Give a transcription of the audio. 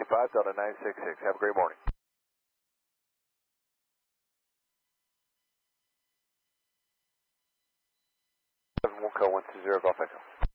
225, Delta 966. Have a great morning. 71 120 Golf Echo.